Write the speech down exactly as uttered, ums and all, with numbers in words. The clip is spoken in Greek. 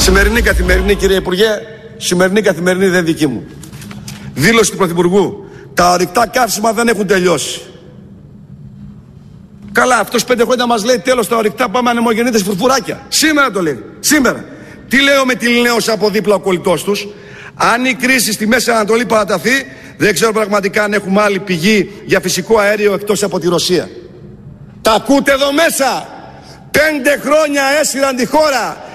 Σημερινή καθημερινή, κύριε Υπουργέ, σημερινή καθημερινή δεν δική μου. Δήλωση του Πρωθυπουργού. Τα ορυκτά καύσιμα δεν έχουν τελειώσει. Καλά, αυτός πέντε χρόνια μας λέει τέλος τα ορυκτά, πάμε ανεμογεννήτες φουρφουράκια. Σήμερα το λέει. Σήμερα. Τι λέω με τη Λινέος από δίπλα ο κολλητός τους. Αν η κρίση στη Μέση Ανατολή παραταθεί, δεν ξέρω πραγματικά αν έχουμε άλλη πηγή για φυσικό αέριο εκτός από τη Ρωσία. Τα ακούτε εδώ μέσα. Πέντε χρόνια έσυραν τη χώρα